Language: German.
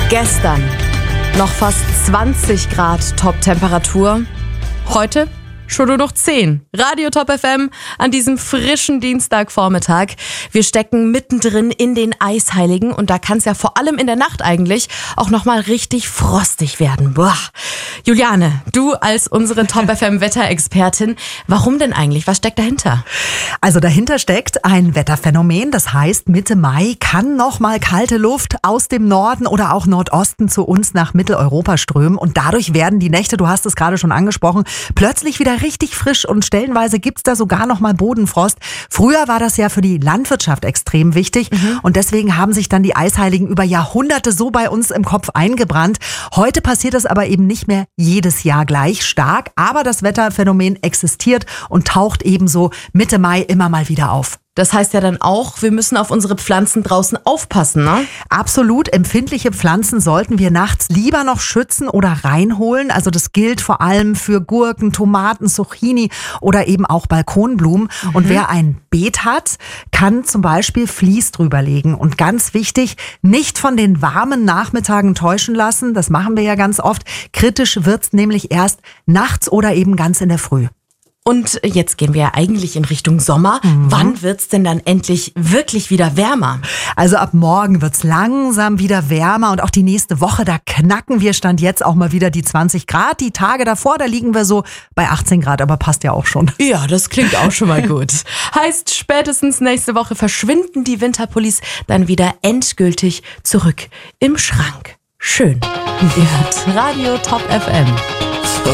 Gestern noch fast 20 Grad Top-Temperatur. Heute schon nur noch 10. Radio Top FM an diesem frischen Dienstagvormittag. Wir stecken mittendrin in den Eisheiligen und da kann es ja vor allem in der Nacht eigentlich auch nochmal richtig frostig werden. Boah. Juliane, du als unsere Top FM Wetterexpertin, warum denn eigentlich? Was steckt dahinter? Also dahinter steckt ein Wetterphänomen, das heißt Mitte Mai kann nochmal kalte Luft aus dem Norden oder auch Nordosten zu uns nach Mitteleuropa strömen und dadurch werden die Nächte, du hast es gerade schon angesprochen, plötzlich wieder richtig frisch und stellenweise gibt's da sogar noch mal Bodenfrost. Früher war das ja für die Landwirtschaft extrem wichtig und deswegen haben sich dann die Eisheiligen über Jahrhunderte so bei uns im Kopf eingebrannt. Heute passiert es aber eben nicht mehr jedes Jahr gleich stark, aber das Wetterphänomen existiert und taucht ebenso Mitte Mai immer mal wieder auf. Das heißt ja dann auch, wir müssen auf unsere Pflanzen draußen aufpassen, ne? Absolut. Empfindliche Pflanzen sollten wir nachts lieber noch schützen oder reinholen. Also das gilt vor allem für Gurken, Tomaten, Zucchini oder eben auch Balkonblumen. Und wer ein Beet hat, kann zum Beispiel Vlies drüberlegen. Und ganz wichtig, nicht von den warmen Nachmittagen täuschen lassen. Das machen wir ja ganz oft. Kritisch wird's nämlich erst nachts oder eben ganz in der Früh. Und jetzt gehen wir ja eigentlich in Richtung Sommer. Wann wird's denn dann endlich wirklich wieder wärmer? Also ab morgen wird's langsam wieder wärmer und auch die nächste Woche, da knacken wir Stand jetzt auch mal wieder die 20 Grad. Die Tage davor, da liegen wir so bei 18 Grad, aber passt ja auch schon. Ja, das klingt auch schon mal gut. Heißt, spätestens nächste Woche verschwinden die Winterpullis dann wieder endgültig zurück im Schrank. Schön. Ihr hört Radio Top FM.